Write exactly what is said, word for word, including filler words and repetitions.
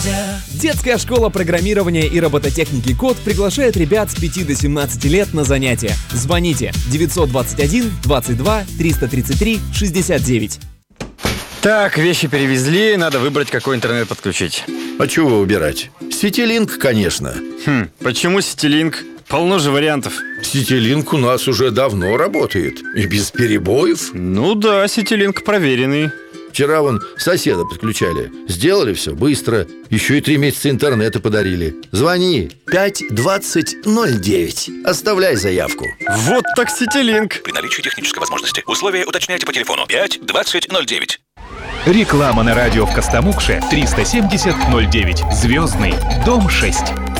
Детская школа программирования и робототехники «Код» приглашает ребят с пяти до семнадцати лет на занятия. Звоните девятьсот двадцать один двадцать два триста тридцать три шестьдесят девять. Так, вещи перевезли, надо выбрать, какой интернет подключить. А чего выбирать? Ситилинк, конечно. Хм, почему Ситилинк? Полно же вариантов. Ситилинк у нас уже давно работает. И без перебоев. Ну да, Ситилинк проверенный. Вчера вон соседа подключали. Сделали все быстро. Еще и три месяца интернета подарили. Звони пять двадцать ноль девять. Оставляй заявку. Вот так Ситилинк. При наличии технической возможности. Условия уточняйте по телефону пять двадцать ноль девять. Реклама на радио в Костомукше триста семьдесят ноль девять. Звездный, дом шесть.